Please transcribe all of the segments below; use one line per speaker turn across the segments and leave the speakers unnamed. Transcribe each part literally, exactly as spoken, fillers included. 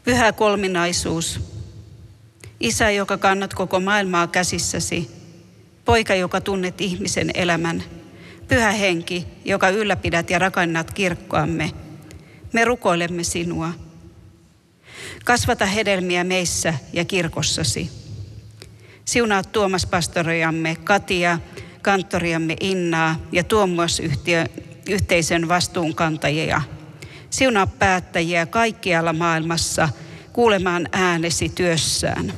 Pyhä kolminaisuus, Isä, joka kannat koko maailmaa käsissäsi, Poika, joka tunnet ihmisen elämän, Pyhä Henki, joka ylläpidät ja rakennat kirkkoamme, me rukoilemme sinua. Kasvata hedelmiä meissä ja kirkossasi. Siunaa Tuomas pastoriamme, Katia, kanttoriamme Innaa ja Tuomas-yhteisön vastuunkantajia. Siunaa päättäjiä kaikkialla maailmassa kuulemaan äänesi työssään.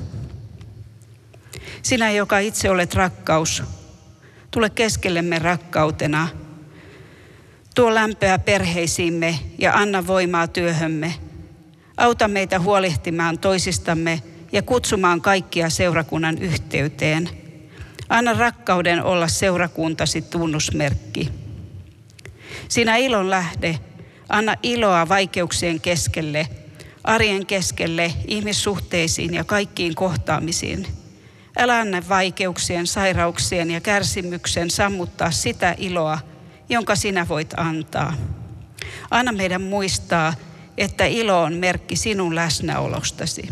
Sinä, joka itse olet rakkaus, tule keskellemme rakkautena. Tuo lämpöä perheisiimme ja anna voimaa työhömme. Auta meitä huolehtimaan toisistamme ja kutsumaan kaikkia seurakunnan yhteyteen. Anna rakkauden olla seurakuntasi tunnusmerkki. Sinä ilon lähde, anna iloa vaikeuksien keskelle, arjen keskelle, ihmissuhteisiin ja kaikkiin kohtaamisiin. Älä anna vaikeuksien, sairauksien ja kärsimyksen sammuttaa sitä iloa, jonka sinä voit antaa. Anna meidän muistaa, että ilo on merkki sinun läsnäolostasi.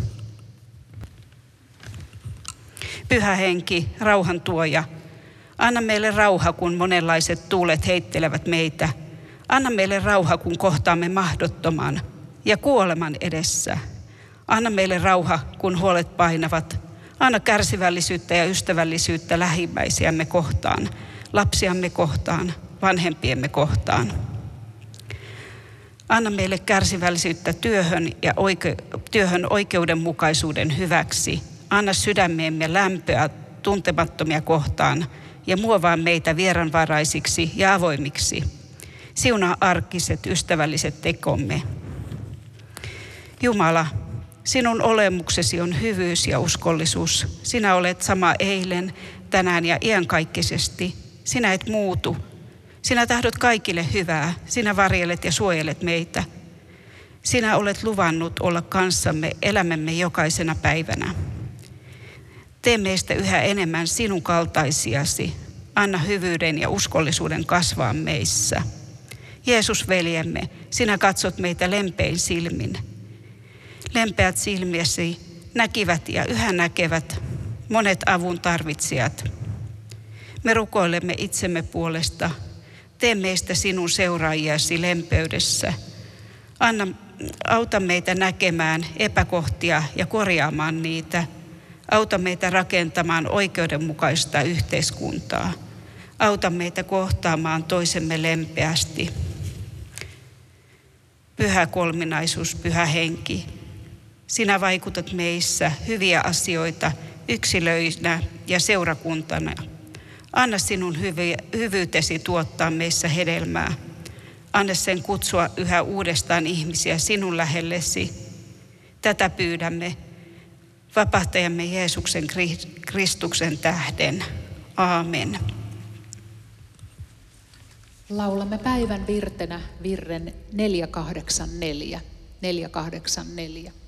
Pyhä Henki, rauhan tuoja, anna meille rauha, kun monenlaiset tuulet heittelevät meitä. Anna meille rauha, kun kohtaamme mahdottoman ja kuoleman edessä. Anna meille rauha, kun huolet painavat. Anna kärsivällisyyttä ja ystävällisyyttä lähimmäisiämme kohtaan, lapsiamme kohtaan, vanhempiemme kohtaan. Anna meille kärsivällisyyttä työhön ja oike- työhön oikeudenmukaisuuden hyväksi. Anna sydämeemme lämpöä tuntemattomia kohtaan ja muovaa meitä vieraanvaraisiksi ja avoimiksi. Siunaa arkiset ystävälliset tekomme. Jumala, sinun olemuksesi on hyvyys ja uskollisuus. Sinä olet sama eilen, tänään ja iankaikkisesti. Sinä et muutu. Sinä tahdot kaikille hyvää. Sinä varjelet ja suojelet meitä. Sinä olet luvannut olla kanssamme elämämme jokaisena päivänä. Tee meistä yhä enemmän sinun kaltaisiasi. Anna hyvyyden ja uskollisuuden kasvaa meissä. Jeesus, veljemme, sinä katsot meitä lempein silmin. Lempeät silmiesi näkivät ja yhä näkevät monet avun tarvitsijat. Me rukoilemme itsemme puolesta. Tee meistä sinun seuraajiasi lempeydessä. Anna, auta meitä näkemään epäkohtia ja korjaamaan niitä. Auta meitä rakentamaan oikeudenmukaista yhteiskuntaa. Auta meitä kohtaamaan toisemme lempeästi. Pyhä kolminaisuus, Pyhä Henki, sinä vaikutat meissä hyviä asioita yksilöinä ja seurakuntana. Anna sinun hyvyytesi tuottaa meissä hedelmää. Anna sen kutsua yhä uudestaan ihmisiä sinun lähellesi. Tätä pyydämme vapahtajamme Jeesuksen Kristuksen tähden. Aamen.
Laulamme päivän virtenä virren neljä kahdeksan neljä. neljä kahdeksan neljä.